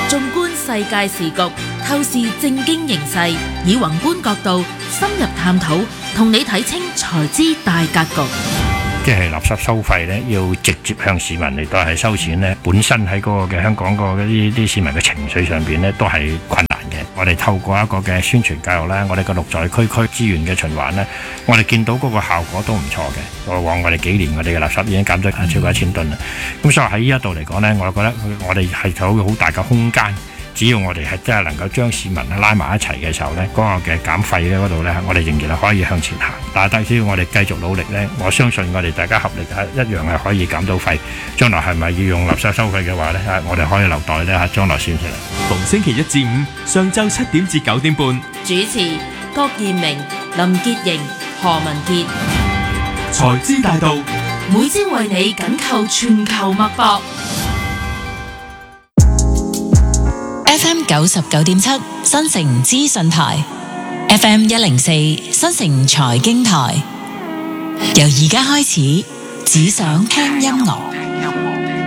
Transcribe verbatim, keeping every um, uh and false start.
縱觀世界時局，透視政經形勢，以宏觀角度深入探討，同你睇清財資大格局。 即係垃圾收費咧，要直接向市民嚟到係收錢咧，本身喺嗰個嘅香港個啲啲市民嘅情緒上邊咧，都係困難嘅。我哋透過一個嘅宣傳教育咧，我哋嘅綠在區區資源嘅循環咧，我哋見到嗰個效果都唔錯嘅。過往我哋幾年我哋嘅垃圾已經減咗超過一千噸啦。咁所以喺呢一度嚟講咧，我覺得我哋係有好大嘅空間。只要我哋係真係能夠將市民拉埋一齊嘅時候呢，嗰個嘅減費咧嗰度呢，我哋仍然係可以向前行。但係只要我哋繼續努力呢，我相信我哋大家合力係一樣係可以減到費。將來係咪要用垃圾收費嘅話呢？我哋可以留待呢，將來先出嚟。 逢星期一至五上晝七點至九點半， 主持郭燕明、林潔瑩、何文傑。 財資大道， 每朝為你緊扣全球脈搏。 F M 九十九點七新城資訊台 ，F M 一零四新城財經台，由而家開始，只想聽音樂。